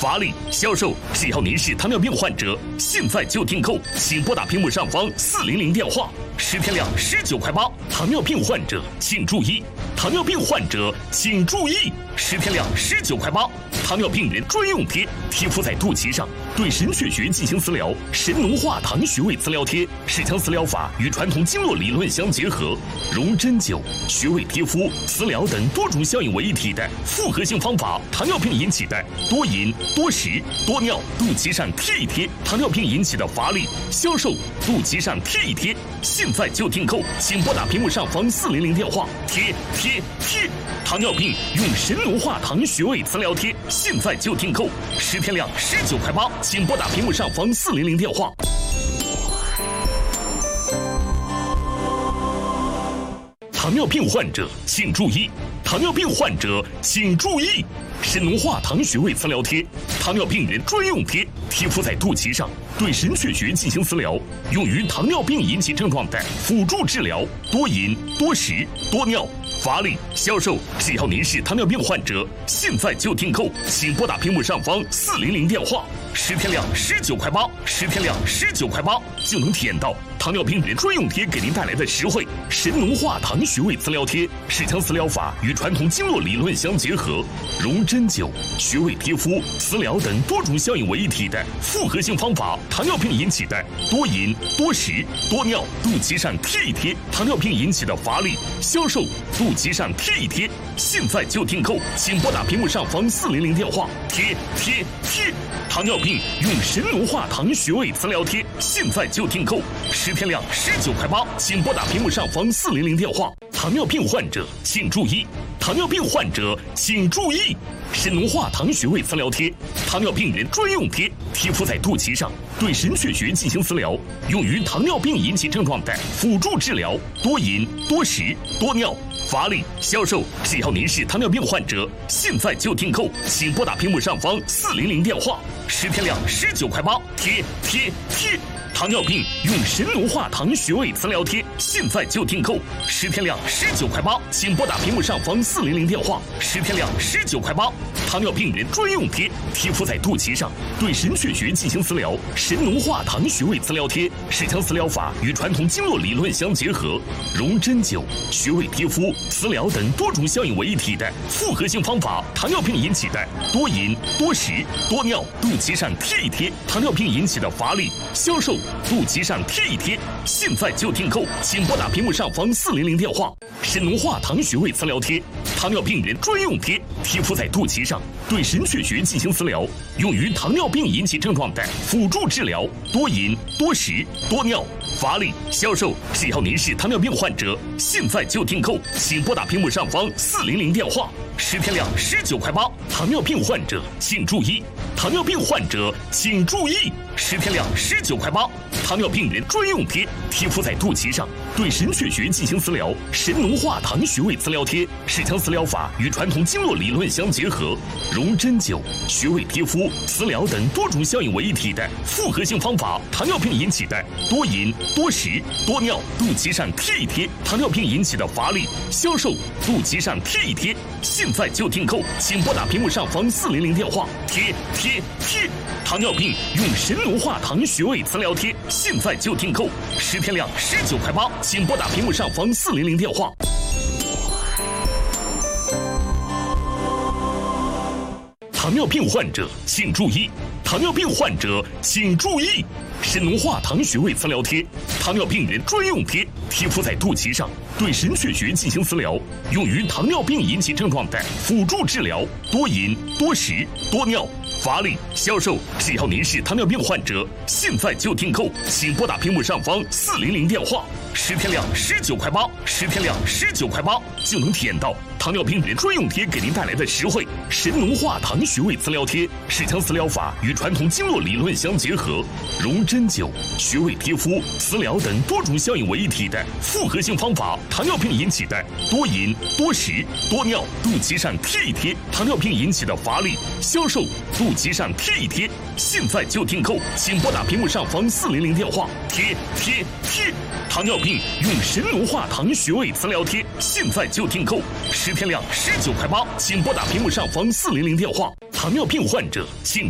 发力、销售。只要您是糖尿病患者，现在就订购，请拨打屏幕上方400电话，10天量19块8。糖尿病患者请注意，糖尿病患者请注意，10天量19块8。糖尿病人专用贴，贴敷在肚脐上，对神阙穴进行磁疗。神农化糖穴位磁疗贴是将磁疗法与传统经络理论相结合，融针灸、穴位贴敷、磁疗等多种效应为一体的复合性方法。糖尿病引起的多饮、多食、多尿，肚脐上贴一贴；糖尿病引起的乏力、消瘦，肚脐上贴一贴。现在就订购，请拨打屏幕上方400电话，贴。糖尿病用神农化糖穴位磁疗贴，现在就订购，10天量19块8，请拨打屏幕上方400电话。糖尿病患者请注意，糖尿病患者请注意，神农化糖穴位磁疗贴，糖尿病人专用贴，贴敷在肚脐上，对神阙穴进行磁疗，用于糖尿病引起症状的辅助治疗。多饮、多食、多尿、乏力、消瘦。只要您是糖尿病患者，现在就订购，请拨打屏幕上方400电话，10天量19块8，10天量19块8，就能体验到糖尿病人专用贴给您带来的实惠。神农化糖穴位磁疗贴是将磁疗法与传统经络理论相结合，融针灸、穴位贴敷、磁疗等多种效应为一体的复合性方法。糖尿病引起的多饮、多食、多尿，肚脐上贴一贴；糖尿病引起的乏力、消瘦，肚脐上贴一贴。现在就订购，请拨打屏幕上方400电话，贴。糖尿病用神农化糖穴位磁疗贴，现在就订购，10天量19块8，请拨打屏幕上方400电话。糖尿病患者请注意，糖尿病患者请注意，神农化糖穴位磁疗贴，糖尿病人专用贴，贴敷在肚脐上，对神阙穴进行磁疗，用于糖尿病引起症状的辅助治疗。多饮、多食、多尿、乏力、消瘦。只要您是糖尿病患者，现在就订购，请拨打屏幕上方400电话，10天量19块8，贴。糖尿病用神农化糖穴位磁疗贴，现在就订购，10天量19块8，请拨打屏幕上方400电话，10天量19块8。糖尿病人专用贴，贴敷在肚脐上，对神阙穴进行磁疗。神农化糖穴位磁疗贴是将磁疗法与传统经络理论相结合，融针灸、穴位贴敷、磁疗等多种效应为一体的复合性方法。糖尿病引起的多饮、多食、多尿，肚脐上贴一贴；糖尿病引起的乏力、消瘦，肚脐上贴一贴。现在就订购，请拨打屏幕上方400电话。神农化糖穴位磁疗贴，糖尿病人专用贴，贴敷在肚脐上，对神阙穴进行磁疗，用于糖尿病引起症状的辅助治疗。多饮、多食、多尿、乏力、消瘦。只要您是糖尿病患者，现在就订购，请拨打屏幕上方400电话，10天量19块8。糖尿病患者请注意，糖尿病患者请注意，10天量19块8。糖尿病人专用贴，贴敷在肚脐上，对神阙穴进行磁疗。神农化糖穴位磁疗贴是将磁疗法与传统经络理论相结合，融针灸、穴位贴敷、磁疗等多种效应为一体的复合性方法。糖尿病引起的多饮、多食、多尿，肚脐上贴一贴；糖尿病引起的乏力、消瘦，肚脐上贴一贴。现在就订购，请拨打屏幕上方400电话，贴。糖尿病用神农化糖穴位磁疗贴，现在就订购，10天量19块8，请拨打屏幕上方400电话。糖尿病患者请注意，糖尿病患者请注意，神农化糖穴位磁疗贴，糖尿病人专用贴，贴敷在肚脐上，对神阙穴进行磁疗，用于糖尿病引起症状的辅助治疗。多饮、多食、多尿、乏力、消瘦。只要您是糖尿病患者，现在就订购，请拨打屏幕上方400电话，10天量19块8，10天量19块8，就能体验到糖尿病人专用贴给您带来的实惠。神农化糖穴位磁疗贴是将磁疗法与传统经络理论相结合，融针灸、穴位贴敷、磁疗等多种效应为一体的复合性方法。糖尿病引起的多饮、多食、多尿，肚脐上贴一贴；糖尿病引起的乏力、消瘦，肚脐上贴一贴。现在就订购，请拨打屏幕上方400电话，贴。糖尿病用神农化糖穴位磁疗贴，现在就订购，10天量19块8，请拨打屏幕上方400电话。糖尿病患者请